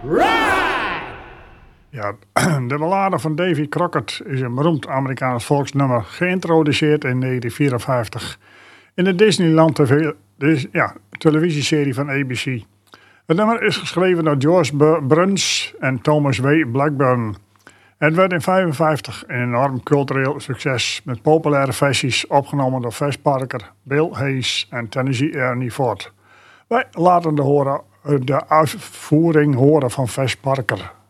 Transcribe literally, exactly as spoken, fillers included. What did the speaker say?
Right! Ja, de ballade van Davy Crockett is een beroemd Amerikaans volksnummer, geïntroduceerd in negentien vierenvijftig in de Disneyland T V, de, ja, televisieserie van A B C. Het nummer is geschreven door George Bruns en Thomas W. Blackburn. Het werd in negentien vijfenvijftig een enorm cultureel succes met populaire versies opgenomen door Fess Parker, Bill Hayes en Tennessee Ernie Ford. Wij laten de, horen, de uitvoering horen van Fess Parker.